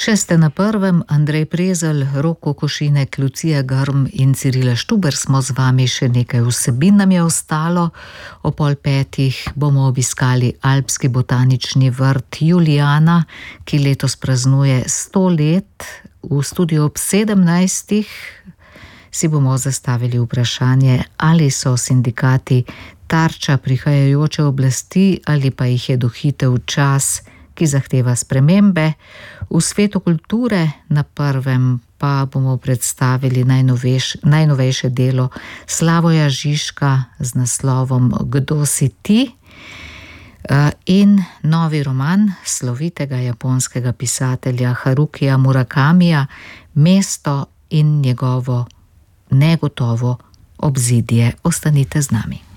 Še ste na prvem, Andrej Prezelj, Roko Košinek, Lucija Grm in Cirila Štuber smo z vami, še nekaj vsebin nam je ostalo. O 4:30 bomo obiskali Alpski botanični vrt Julijana, ki letos praznuje 100 let. V studiu ob 17. si bomo zastavili vprašanje, ali so sindikati tarča prihajajoče oblasti ali pa jih je dohitel čas, ki zahteva spremembe. V svetu kulture na prvem pa bomo predstavili najnovejše delo Slavoja Žižka z naslovom Kdo si ti? In novi roman slovitega japonskega pisatelja Harukija Murakamija Mesto in njegovo negotovo obzidje. Ostanite z nami.